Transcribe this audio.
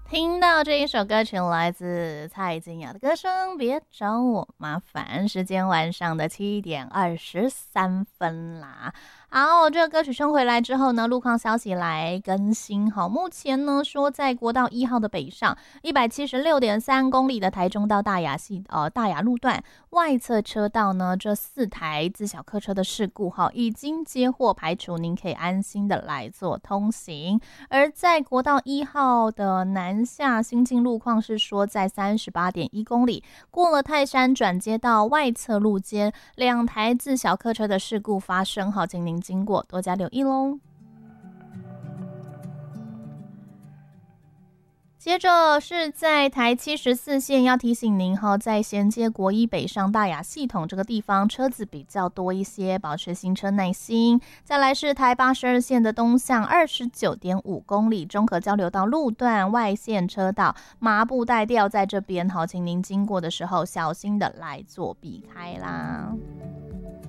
听到这一首歌曲来自蔡健雅的歌声《别找我麻烦》，时间晚上的7:23啦。好，这个歌曲声回来之后呢，路况消息来更新。好，目前呢说在国道1号的北上176.3公里的台中到大雅路段外侧车道呢，这4台自小客车的事故已经接获排除，您可以安心的来做通行。而在国道1号的南下新进路况是说，在38.1公里过了泰山转接到外侧路间，2台自小客车的事故发生，请您经过多加留意咯。接着是在台74线，要提醒您在衔接国一北上大雅系统这个地方车子比较多一些，保持行车耐心。再来是台82线的东向29.5公里中和交流道路段外线车道麻布带吊在这边，请您经过的时候小心的来做避开啦。